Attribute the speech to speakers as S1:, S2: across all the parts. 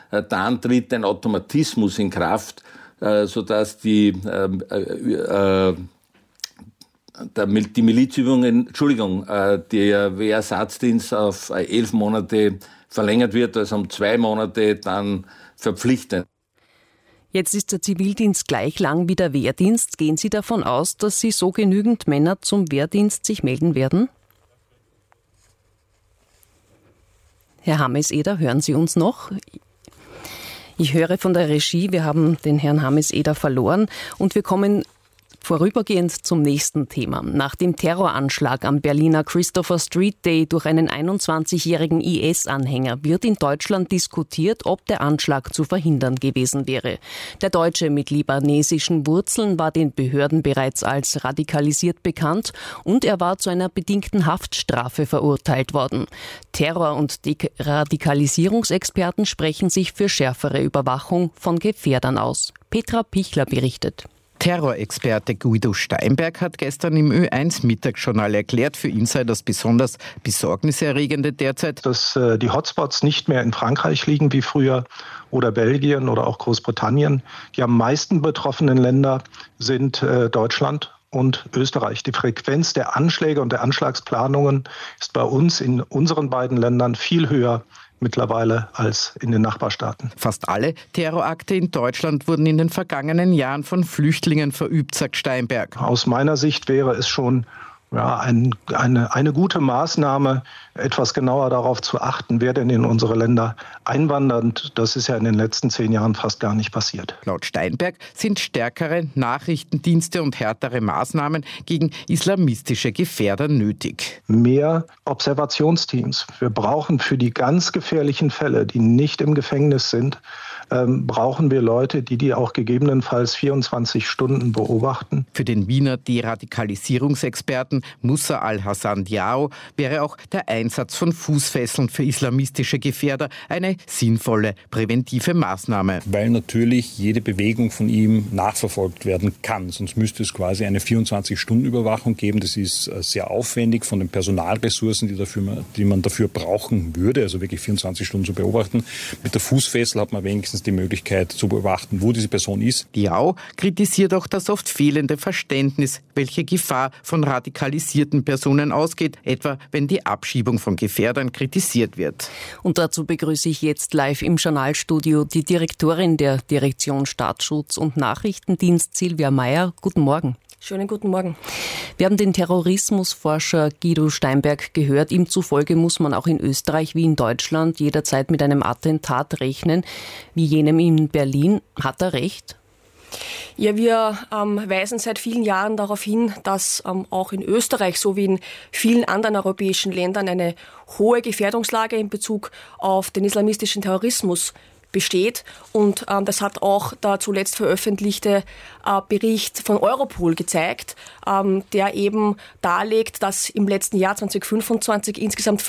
S1: dann tritt ein Automatismus in Kraft, sodass die Milizübungen, der Wehrersatzdienst auf 11 Monate verlängert wird, also um 2 Monate dann verpflichtend.
S2: Jetzt ist der Zivildienst gleich lang wie der Wehrdienst. Gehen Sie davon aus, dass Sie so genügend Männer zum Wehrdienst sich melden werden? Herr Hammes-Eder, hören Sie uns noch? Ich höre von der Regie, wir haben den Herrn Hammes-Eder verloren und wir kommen vorübergehend zum nächsten Thema. Nach dem Terroranschlag am Berliner Christopher Street Day durch einen 21-jährigen IS-Anhänger wird in Deutschland diskutiert, ob der Anschlag zu verhindern gewesen wäre. Der Deutsche mit libanesischen Wurzeln war den Behörden bereits als radikalisiert bekannt und er war zu einer bedingten Haftstrafe verurteilt worden. Terror- und Radikalisierungsexperten sprechen sich für schärfere Überwachung von Gefährdern aus. Petra Pichler berichtet.
S3: Terrorexperte Guido Steinberg hat gestern im Ö1-Mittagsjournal erklärt, für ihn sei das besonders Besorgniserregende derzeit,
S4: dass die Hotspots nicht mehr in Frankreich liegen wie früher oder Belgien oder auch Großbritannien. Die am meisten betroffenen Länder sind Deutschland und Österreich. Die Frequenz der Anschläge und der Anschlagsplanungen ist bei uns in unseren beiden Ländern viel höher mittlerweile als in den Nachbarstaaten.
S3: Fast alle Terrorakte in Deutschland wurden in den vergangenen Jahren von Flüchtlingen verübt, sagt Steinberg.
S4: Aus meiner Sicht wäre es schon eine gute Maßnahme, etwas genauer darauf zu achten, wer denn in unsere Länder einwandert. Das ist ja in den letzten 10 Jahren fast gar nicht passiert.
S3: Laut Steinberg sind stärkere Nachrichtendienste und härtere Maßnahmen gegen islamistische Gefährder nötig.
S4: Mehr Observationsteams. Wir brauchen für die ganz gefährlichen Fälle, die nicht im Gefängnis sind, brauchen wir Leute, die auch gegebenenfalls 24 Stunden beobachten.
S3: Für den Wiener Deradikalisierungsexperten Musa Al-Hassan Diao wäre auch der Einsatz von Fußfesseln für islamistische Gefährder eine sinnvolle präventive Maßnahme.
S5: Weil natürlich jede Bewegung von ihm nachverfolgt werden kann. Sonst müsste es quasi eine 24-Stunden-Überwachung geben. Das ist sehr aufwendig von den Personalressourcen, die man dafür brauchen würde, also wirklich 24 Stunden zu beobachten. Mit der Fußfessel hat man wenigstens die Möglichkeit zu beobachten, wo diese Person ist.
S3: Diao kritisiert auch das oft fehlende Verständnis, welche Gefahr von radikalisierten Personen ausgeht, etwa wenn die Abschiebung von Gefährdern kritisiert wird.
S2: Und dazu begrüße ich jetzt live im Journalstudio die Direktorin der Direktion Staatsschutz und Nachrichtendienst, Silvia Meyer. Guten Morgen.
S6: Schönen guten Morgen.
S2: Wir haben den Terrorismusforscher Guido Steinberg gehört. Ihm zufolge muss man auch in Österreich wie in Deutschland jederzeit mit einem Attentat rechnen, wie jenem in Berlin. Hat er recht?
S6: Ja, wir weisen seit vielen Jahren darauf hin, dass auch in Österreich sowie in vielen anderen europäischen Ländern eine hohe Gefährdungslage in Bezug auf den islamistischen Terrorismus besteht. Und das hat auch der zuletzt veröffentlichte Bericht von Europol gezeigt, der eben darlegt, dass im letzten Jahr 2025 insgesamt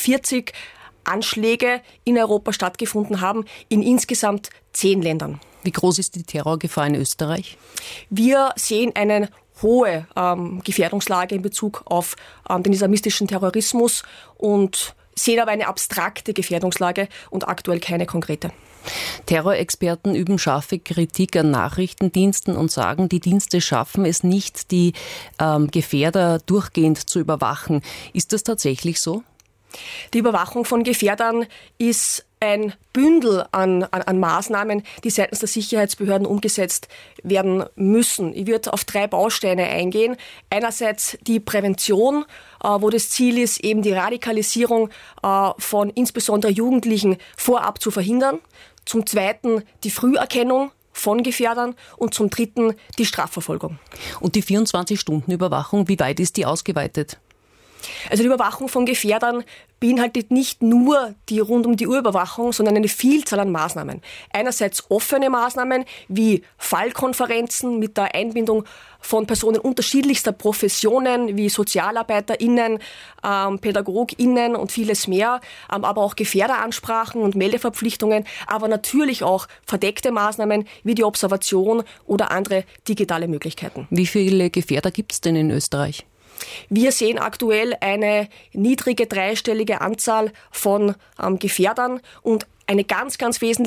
S6: 45 Anschläge in Europa stattgefunden haben, in insgesamt 10 Ländern.
S2: Wie groß ist die Terrorgefahr in Österreich?
S6: Wir sehen eine hohe Gefährdungslage in Bezug auf den islamistischen Terrorismus und sehen aber eine abstrakte Gefährdungslage und aktuell keine konkrete.
S2: Terrorexperten üben scharfe Kritik an Nachrichtendiensten und sagen, die Dienste schaffen es nicht, die Gefährder durchgehend zu überwachen. Ist das tatsächlich so?
S6: Die Überwachung von Gefährdern ist ein Bündel an Maßnahmen, die seitens der Sicherheitsbehörden umgesetzt werden müssen. Ich würde auf 3 Bausteine eingehen. Einerseits die Prävention, wo das Ziel ist, eben die Radikalisierung von insbesondere Jugendlichen vorab zu verhindern. Zum Zweiten die Früherkennung von Gefährdern und zum Dritten die Strafverfolgung.
S2: Und die 24-Stunden-Überwachung, wie weit ist die ausgeweitet?
S6: Also die Überwachung von Gefährdern beinhaltet nicht nur die Rund-um-die-Uhr-Überwachung, sondern eine Vielzahl an Maßnahmen. Einerseits offene Maßnahmen wie Fallkonferenzen mit der Einbindung von Personen unterschiedlichster Professionen wie SozialarbeiterInnen, PädagogInnen und vieles mehr, aber auch Gefährderansprachen und Meldeverpflichtungen, aber natürlich auch verdeckte Maßnahmen wie die Observation oder andere digitale Möglichkeiten.
S2: Wie viele Gefährder gibt es denn in Österreich?
S6: Wir sehen aktuell eine niedrige dreistellige Anzahl von Gefährdern und eine ganz, ganz wesentliche